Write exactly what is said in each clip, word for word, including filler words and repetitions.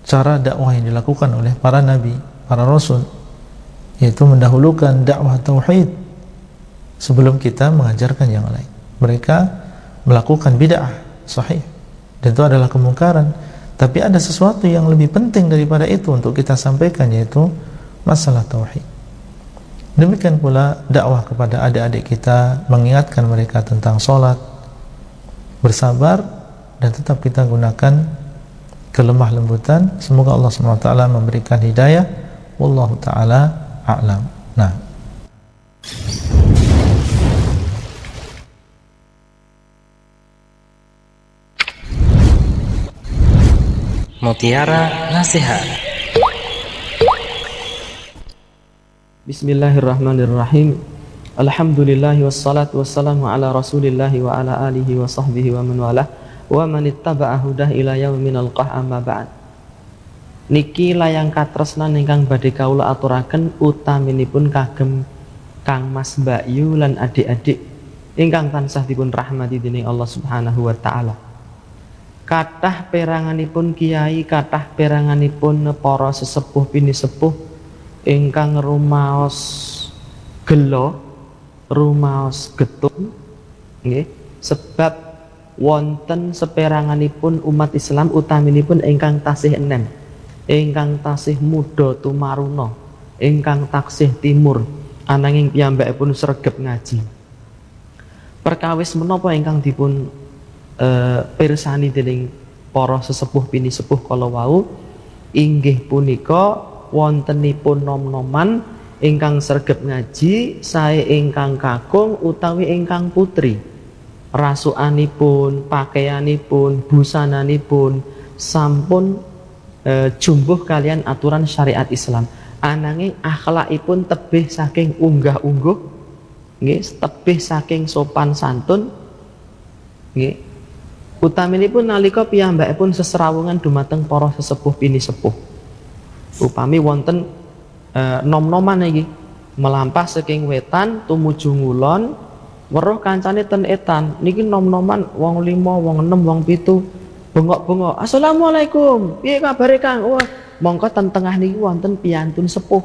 cara dakwah yang dilakukan oleh para nabi, para rasul, yaitu mendahulukan dakwah tauhid sebelum kita mengajarkan yang lain. Mereka melakukan bid'ah sahih, dan itu adalah kemungkaran, tapi ada sesuatu yang lebih penting daripada itu untuk kita sampaikan, yaitu masalah tauhid. Demikian pula dakwah kepada adik-adik kita, mengingatkan mereka tentang sholat, bersabar, dan tetap kita gunakan kelemah lembutan. Semoga Allah subhanahu wa taala memberikan hidayah. Wallahu taala a'lam. Nah, Mutiara Nasihat. Bismillahirrahmanirrahim. Alhamdulillahi wassalatu wassalamu ala rasulillahi wa ala alihi wa sahbihi wa man walah wa man ittaba'a hudah ila yaumin alqah, amma ba'd. Niki layang katresnan ingkang badhe kawula aturaken utaminipun kagem Kang Mas Mbakyu lan adik-adik ingkang tansah dipun rahmati dening Allah Subhanahu wa taala. Kathah peranganipun kiai, kathah peranganipun para sesepuh bini sepuh ingkang rumaos gelo, rumaos getun, nggih, sebab wonten seperanganipun umat Islam utaminipun ingkang tasih enem, ingkang tasih muda tumaruna, ingkang taksih timur, ananging piyambakipun sregep ngaji. Perkawis menapa ingkang dipun Uh, pirsani dening para sesepuh bini sepuh kala wau inggih punika wontenipun nom-noman ingkang sregep ngaji sae ingkang kakung utawi ingkang putri, rasukanipun, pakaianipun, busananipun sampun uh, jumbuh kalian aturan syariat Islam, ananging akhlakipun tebih saking unggah-ungguh, nggih, tebih saking sopan santun, nggih. Utaminipun nalika piyambakipun sesrawungan dumateng para sesepuh bini sepuh. Upami wonten e, nom-noman iki melampah saking wetan tumuju ngulon, weruh kancane ten etan, niki nom-noman wong lima, wong enem, wong pitu, bengok-bengok, "Assalamualaikum, piye kabare Kang?" Wah, mongko ten tengah niki wonten piyantun sepuh.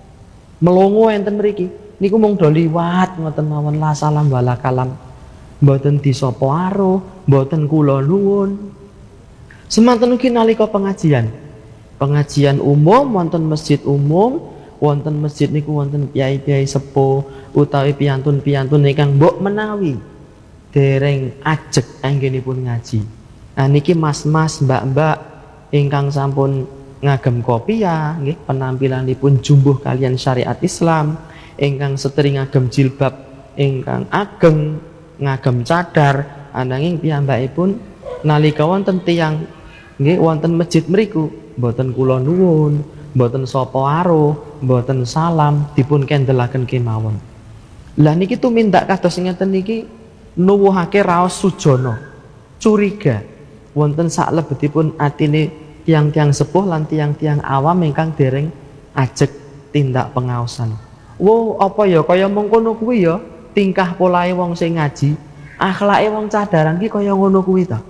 Melongo enten mriki. Niku mung do liwat ngoten mawon, la salam wala kalam. Mboten disapa aruh, mboten kula nuwun. Semanten ugi nalika pengajian. Pengajian umum wonten masjid umum, wonten masjid niku wonten piyai-piyai sepuh utawi piyantun-piyantun ingkang mbok menawi dereng ajeg anggenipun ngaji. Nah niki mas-mas, mbak-mbak ingkang sampun ngagem kopiah, nggih, penampilanipun jumbuh kalian syariat Islam, ingkang setering ngagem jilbab ingkang ageng, ngagem cadar, ananging piyambakipun nalika wonten tiyang nggih wonten masjid mriku mboten kula nuwun, mboten sapa aruh, mboten salam, dipun kendelaken kemawon. Lah niki tumindak kados ngeten niki nuwuhake raos sujana, curiga wonten saklebetipun atine tiang-tiang sepuh lan tiang-tiang awam ingkang dereng ajeg tindak pengaosan. Wo apa ya kaya mengkono kuwi ya tingkah polahe wong sing ngaji, akhlake wong cadaran ki kaya ngono kuwi ta.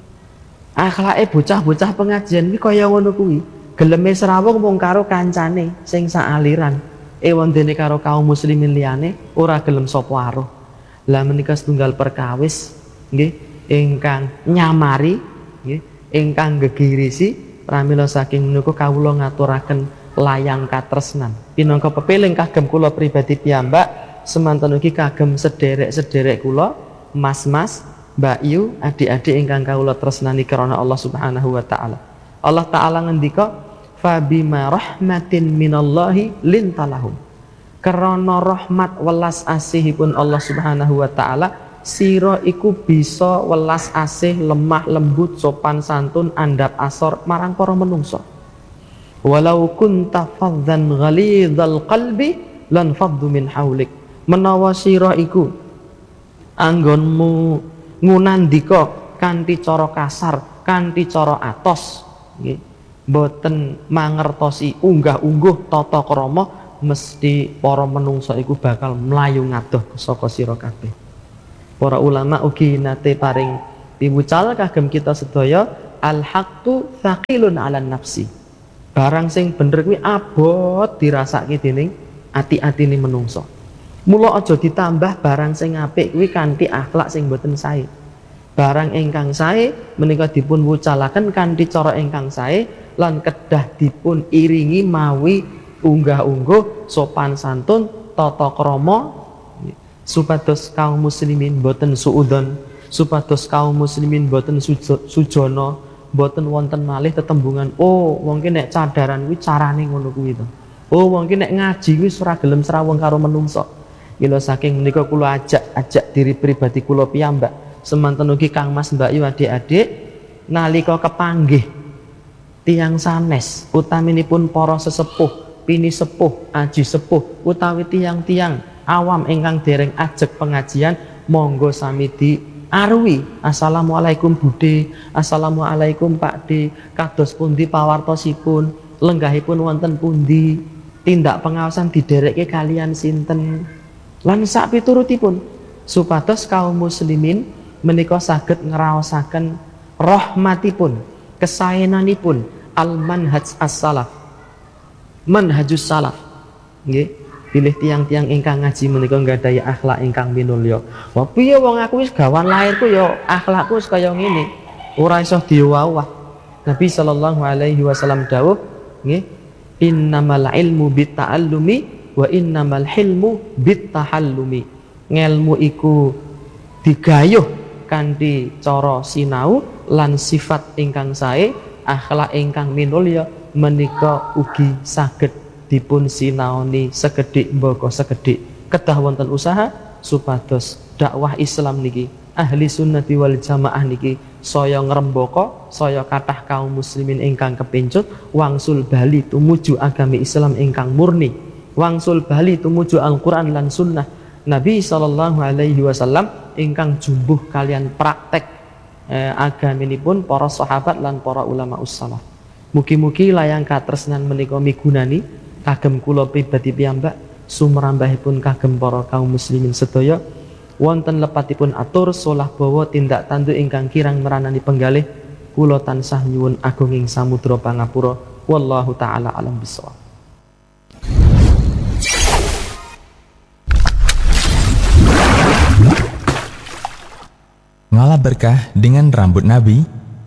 Akhlake bocah-bocah pengajian ki kaya ngono kuwi. Geleme srawung mung karo kancane sing saaliran. Ewondene karo kaum muslimin liyane ora gelem sapa aruh. Lah menika setunggal perkawis nggih ingkang nyamari nggih, ingkang gegirisi pramila saking menika kawula ngaturaken layang katresnan. Pinangka pepiling kagem kula pribadi piyambak, semanten ugi kagem sederek-sederek kula, mas-mas, Mbak Yu, adik-adik ingkang kawula tresnani karana Allah Subhanahu wa taala. Allah taala ngendika, "Fa bima rahmatin minallahi lintalahum." Karana rahmat welas asihipun Allah Subhanahu wa taala, sira iku bisa welas asih, lemah lembut, sopan santun, andap asor marang para menungso. Walau kunta faddan ghalidhal qalbi lan faddu min haulik. Menawa sira iku anggonmu ngunandika kanthi cara kasar, kanthi cara atos, nggih, boten mangertosi unggah-ungguh tata krama, mesti para menungsa iku bakal mlayu ngadoh saka sira kabeh. Para ulama ugi nate paring piwucal kagem kita sedaya, al haqqu thaqilun 'alan nafsi. Barang sing bener kuwi abot dirasake dening ati-atine menungso. Mula aja ditambah barang sing apik kuwi kanthi akhlak sing boten sae. Barang ingkang sae menika dipun wucalaken kanthi cara ingkang sae lan kedah dipun iringi mawi unggah-ungguh sopan santun tata krama supados kaum muslimin boten suudzon, supados kaum muslimin boten sujono, boten wonten malih tetembungan oh wong ki nek cadaran kuwi carane ngono kuwi to. Oh wong ki nek ngaji kuwi ora gelem srawung karo menungso. Mila saking menika kula ajak-ajak diri pribadi kula piyambak semanten ugi Kang Mas Mbak Yu adik-adik nalika kepanggih tiyang sanes utaminipun para sesepuh, pini sepuh, aji sepuh utawi tiyang-tiyang awam ingkang dereng ajeg pengajian monggo sami di arwi assalamualaikum Bude, assalamualaikum Pak D, kados pundi pawartosipun, lenggahipun wonten pundi, tindak pengawasan diderekke kalian sinten lan sak piturutipun supados kaum muslimin menika saged ngraosaken rahmatipun, kesaenanipun al-manhaj as-salaf, manhajus salaf. Nggih, pilih tiang-tiang ingkang ngaji menika nggadahi akhlak ingkang minulya. Wah piye wong aku wis gawan lairku ya akhlakku wis kaya ngene, ora iso diwawah. Nabi sallallahu alaihi wasallam dawuh, nggih, innamal ilmu bitta'allumi wa innamal hilmu bittahallumi. Ngelmu iku digayuh kanthi cara sinau lan sifat ingkang sae, akhlak ingkang minulya menika ugi saged dipun sinaoni segedhik mbaka segedhik. Kedah wonten usaha supados dakwah Islam niki ahli sunnati wal jamaah niki saya ngrembaka, saya kathah kaum muslimin ingkang kepincut wangsul bali tumuju agami Islam ingkang murni, wangsul bali tumuju Al-Qur'an lan sunnah Nabi sallallahu alaihi wasallam ingkang jumbuh kalian praktek eh, agaminipun para sahabat lan para ulama ussalaf. Mugi-mugi layang katresnan menika migunani kagem kula pribadi piyambak sumrambahipun kagem para kaum muslimin sedaya. Wonten lepatipun atur solah bawa tindak tanduk ingkang kirang meranani penggalih kula tansah nyuwun agunging samudra pangapura. Wallahu taala alam bisawab. Ngalah berkah dengan rambut Nabi.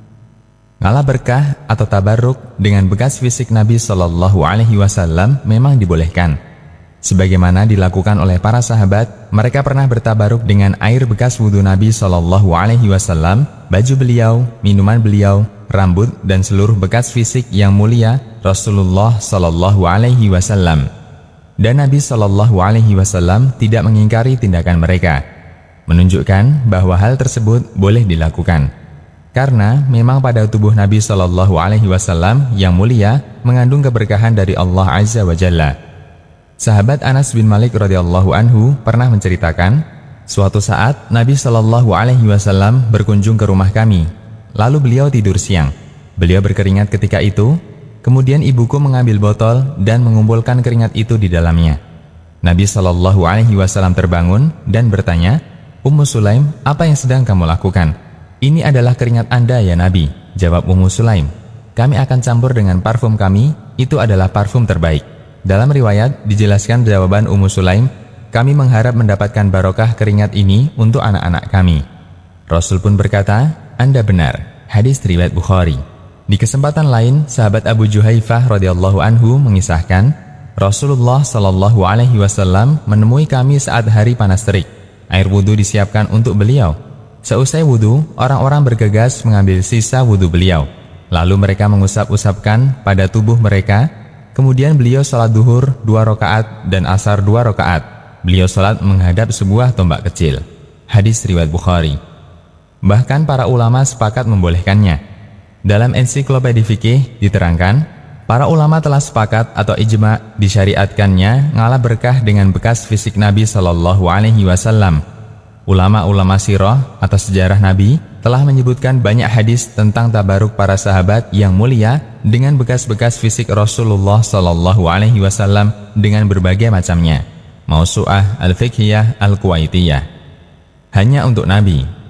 Ngalah berkah atau tabarruk dengan bekas fisik Nabi Shallallahu Alaihi Wasallam memang dibolehkan. Sebagaimana dilakukan oleh para sahabat, mereka pernah bertabaruk dengan air bekas wudhu Nabi Shallallahu Alaihi Wasallam, baju beliau, minuman beliau, rambut dan seluruh bekas fisik yang mulia Rasulullah Shallallahu Alaihi Wasallam. Dan Nabi Shallallahu Alaihi Wasallam tidak mengingkari tindakan mereka, menunjukkan bahwa hal tersebut boleh dilakukan. Karena memang pada tubuh Nabi Shallallahu Alaihi Wasallam yang mulia mengandung keberkahan dari Allah Azza wa Jalla. Sahabat Anas bin Malik radhiyallahu anhu pernah menceritakan, suatu saat Nabi Shallallahu Alaihi Wasallam berkunjung ke rumah kami. Lalu beliau tidur siang. Beliau berkeringat ketika itu. Kemudian ibuku mengambil botol dan mengumpulkan keringat itu di dalamnya. Nabi Shallallahu Alaihi Wasallam terbangun dan bertanya, Ummu Sulaim, apa yang sedang kamu lakukan? Ini adalah keringat Anda ya Nabi, jawab Ummu Sulaim. Kami akan campur dengan parfum kami, itu adalah parfum terbaik. Dalam riwayat dijelaskan jawaban Ummu Sulaim, kami mengharap mendapatkan barokah keringat ini untuk anak-anak kami. Rasul pun berkata, Anda benar. Hadis riwayat Bukhari. Di kesempatan lain, sahabat Abu Juhaifah radhiyallahu anhu mengisahkan, Rasulullah Shallallahu Alaihi Wasallam menemui kami saat hari panas terik. Air wudhu disiapkan untuk beliau. Seusai wudhu, orang-orang bergegas mengambil sisa wudhu beliau. Lalu mereka mengusap-usapkan pada tubuh mereka. Kemudian beliau sholat duhur dua rakaat dan asar dua rakaat. Beliau sholat menghadap sebuah tombak kecil. Hadis riwayat Bukhari. Bahkan para ulama sepakat membolehkannya. Dalam ensiklopedia fikih diterangkan, para ulama telah sepakat atau ijma disyariatkannya ngalah berkah dengan bekas fisik Nabi Shallallahu Alaihi Wasallam. Ulama-ulama sirah atau sejarah Nabi telah menyebutkan banyak hadis tentang tabaruk para sahabat yang mulia dengan bekas-bekas fisik Rasulullah Shallallahu Alaihi Wasallam dengan berbagai macamnya. Mausu'ah al-Fiqhiyah al-Kuwaitiyah. Hanya untuk Nabi.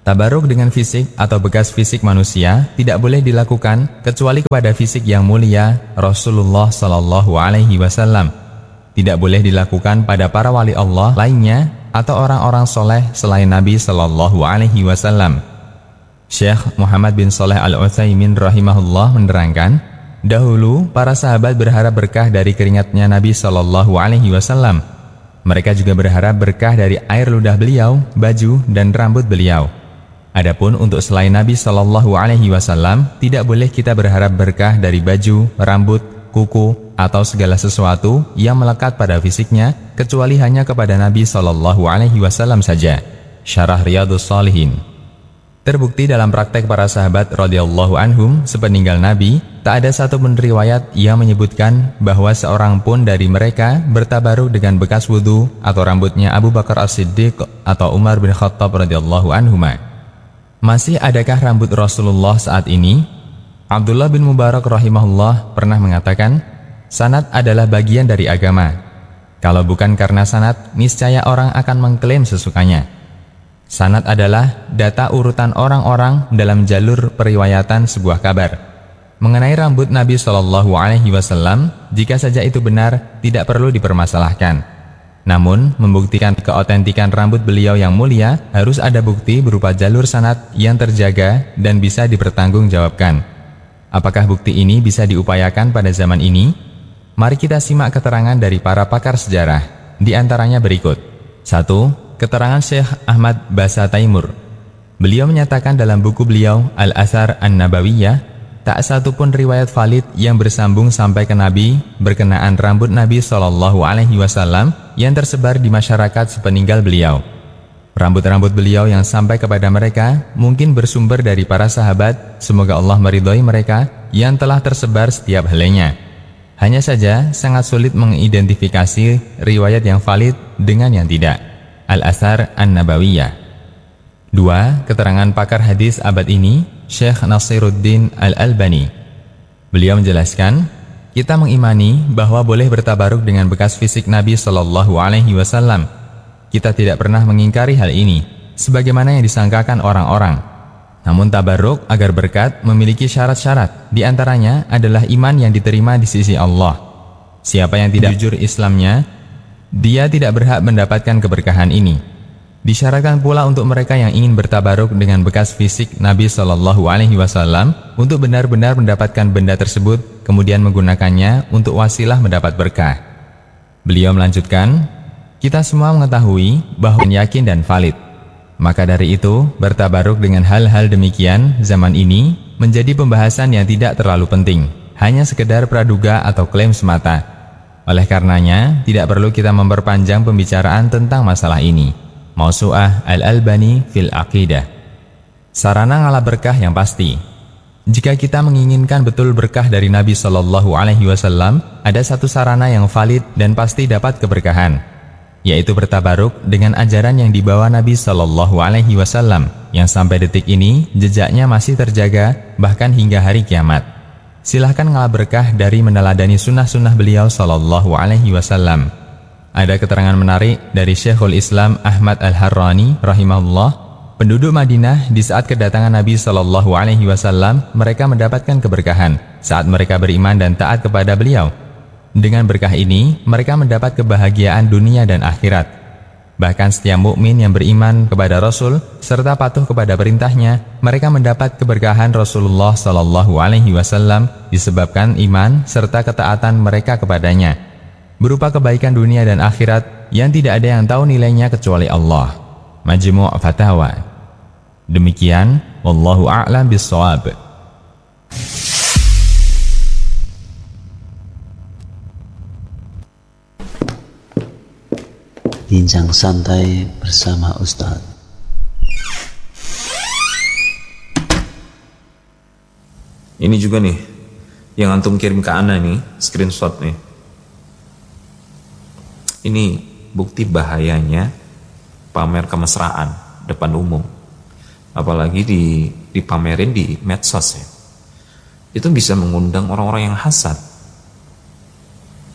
Tabaruk dengan fisik atau bekas fisik manusia tidak boleh dilakukan kecuali kepada fisik yang mulia Rasulullah Shallallahu Alaihi Wasallam. Tidak boleh dilakukan pada para wali Allah lainnya atau orang-orang soleh selain Nabi Shallallahu Alaihi Wasallam. Syekh Muhammad bin Shalih Al-Utsaimin rahimahullah menerangkan, dahulu para sahabat berharap berkah dari keringatnya Nabi Shallallahu Alaihi Wasallam. Mereka juga berharap berkah dari air ludah beliau, baju dan rambut beliau. Adapun untuk selain Nabi Shallallahu Alaihi Wasallam, tidak boleh kita berharap berkah dari baju, rambut, kuku, atau segala sesuatu yang melekat pada fisiknya, kecuali hanya kepada Nabi Shallallahu Alaihi Wasallam saja. Syarah Riyadhus Shalihin. Terbukti dalam praktek para sahabat radhiyallahu anhum sepeninggal Nabi, tak ada satu pun riwayat yang menyebutkan bahwa seorang pun dari mereka bertabaruk dengan bekas wudhu atau rambutnya Abu Bakar As-Siddiq atau Umar bin Khattab radhiyallahu anhuma. Masih adakah rambut Rasulullah saat ini? Abdullah bin Mubarak rahimahullah pernah mengatakan, sanad adalah bagian dari agama. Kalau bukan karena sanad, niscaya orang akan mengklaim sesukanya. Sanad adalah data urutan orang-orang dalam jalur periwayatan sebuah kabar. Mengenai rambut Nabi Shallallahu Alaihi Wasallam, jika saja itu benar, tidak perlu dipermasalahkan. Namun, membuktikan keotentikan rambut beliau yang mulia, harus ada bukti berupa jalur sanad yang terjaga dan bisa dipertanggungjawabkan. Apakah bukti ini bisa diupayakan pada zaman ini? Mari kita simak keterangan dari para pakar sejarah. Di antaranya berikut. satu. Keterangan Syekh Ahmad Basa Taimur. Beliau menyatakan dalam buku beliau Al-Athar An-Nabawiyah, tak satu pun riwayat valid yang bersambung sampai ke Nabi berkenaan rambut Nabi Shallallahu Alaihi Wasallam yang tersebar di masyarakat sepeninggal beliau. Rambut-rambut beliau yang sampai kepada mereka mungkin bersumber dari para sahabat, semoga Allah meridhoi mereka, yang telah tersebar setiap helainya. Hanya saja sangat sulit mengidentifikasi riwayat yang valid dengan yang tidak. Al-Athar An-Nabawiyah. Dua. Keterangan pakar hadis abad ini, Syekh Nasiruddin Al-Albani. Beliau menjelaskan, kita mengimani bahwa boleh bertabaruk dengan bekas fisik Nabi Shallallahu Alaihi Wasallam. Kita tidak pernah mengingkari hal ini, sebagaimana yang disangkakan orang-orang. Namun tabaruk agar berkat memiliki syarat-syarat. Di antaranya adalah iman yang diterima di sisi Allah. Siapa yang tidak jujur Islamnya, dia tidak berhak mendapatkan keberkahan ini. Disyaratkan pula untuk mereka yang ingin bertabaruk dengan bekas fisik Nabi Shallallahu Alaihi Wasallam untuk benar-benar mendapatkan benda tersebut, kemudian menggunakannya untuk wasilah mendapat berkah. Beliau melanjutkan, kita semua mengetahui bahwa yakin dan valid. Maka dari itu, bertabaruk dengan hal-hal demikian zaman ini menjadi pembahasan yang tidak terlalu penting, hanya sekedar praduga atau klaim semata. Oleh karenanya, tidak perlu kita memperpanjang pembicaraan tentang masalah ini. Mausu'ah Al-Albani fil Aqidah. Sarana ngalah berkah yang pasti. Jika kita menginginkan betul berkah dari Nabi Shallallahu Alaihi Wasallam, ada satu sarana yang valid dan pasti dapat keberkahan, yaitu bertabaruk dengan ajaran yang dibawa Nabi Shallallahu Alaihi Wasallam, yang sampai detik ini jejaknya masih terjaga bahkan hingga hari kiamat. Silahkan ngalah berkah dari meneladani sunnah-sunnah beliau Shallallahu Alaihi Wasallam. Ada keterangan menarik dari Syekhul Islam Ahmad Al-Harrani rahimahullah. Penduduk Madinah di saat kedatangan Nabi Shallallahu Alaihi Wasallam, mereka mendapatkan keberkahan saat mereka beriman dan taat kepada beliau. Dengan berkah ini, mereka mendapat kebahagiaan dunia dan akhirat. Bahkan setiap mukmin yang beriman kepada Rasul serta patuh kepada perintahnya, mereka mendapat keberkahan Rasulullah Shallallahu Alaihi Wasallam disebabkan iman serta ketaatan mereka kepadanya, berupa kebaikan dunia dan akhirat yang tidak ada yang tahu nilainya kecuali Allah. Majmu' Fatawa. Demikian, wallahu a'lam bis-shawab. Bincang santai bersama Ustadz. Ini juga nih yang antum kirim ke ana nih, screenshot nih. Ini bukti bahayanya pamer kemesraan depan umum, apalagi di dipamerin di medsos ya. Itu bisa mengundang orang-orang yang hasad.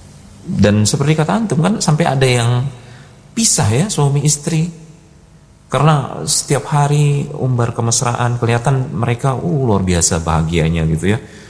Dan seperti kata antum kan, sampai ada yang pisah ya suami istri Karena setiap hari umbar kemesraan, kelihatan mereka uh, luar biasa bahagianya gitu ya.